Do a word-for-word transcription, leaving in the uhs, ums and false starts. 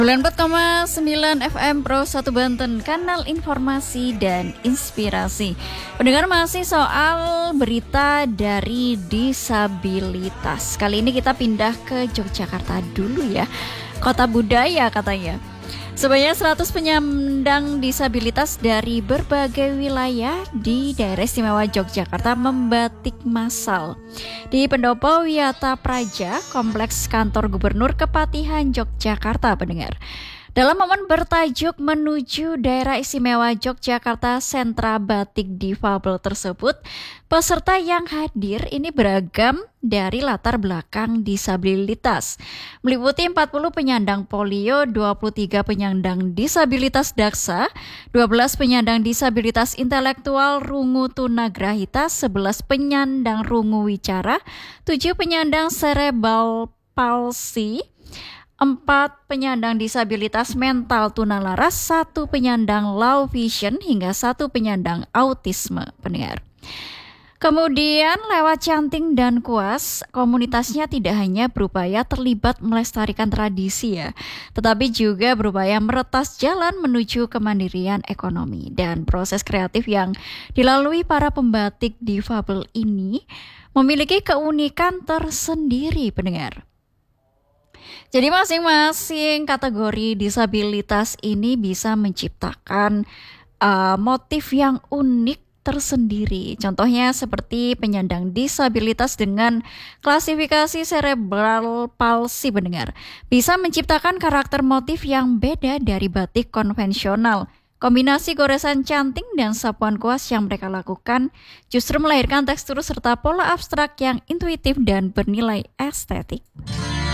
sembilan puluh empat koma sembilan F M Pro satu Banten, kanal informasi dan inspirasi. Pendengar, masih soal berita dari disabilitas. Kali ini kita pindah ke Yogyakarta dulu ya. Kota budaya katanya. Sebanyak seratus penyandang disabilitas dari berbagai wilayah di daerah istimewa Yogyakarta membatik massal di Pendopo Wiyata Praja, Kompleks Kantor Gubernur Kepatihan Yogyakarta, pendengar. Dalam momen bertajuk menuju daerah istimewa Yogyakarta Sentra Batik Difabel tersebut, peserta yang hadir ini beragam dari latar belakang disabilitas. Meliputi empat puluh penyandang polio, dua puluh tiga penyandang disabilitas daksa, dua belas penyandang disabilitas intelektual rungu tunagrahita, sebelas penyandang rungu wicara, tujuh penyandang cerebral palsy, empat penyandang disabilitas mental tunalaras, satu penyandang low vision, hingga satu penyandang autisme, pendengar. Kemudian lewat canting dan kuas, komunitasnya tidak hanya berupaya terlibat melestarikan tradisi ya, tetapi juga berupaya meretas jalan menuju kemandirian ekonomi. Dan proses kreatif yang dilalui para pembatik difabel ini memiliki keunikan tersendiri, pendengar. Jadi masing-masing kategori disabilitas ini bisa menciptakan uh, motif yang unik tersendiri. Contohnya seperti penyandang disabilitas dengan klasifikasi cerebral palsy, pendengar, bisa menciptakan karakter motif yang beda dari batik konvensional. Kombinasi goresan canting dan sapuan kuas yang mereka lakukan justru melahirkan tekstur serta pola abstrak yang intuitif dan bernilai estetik.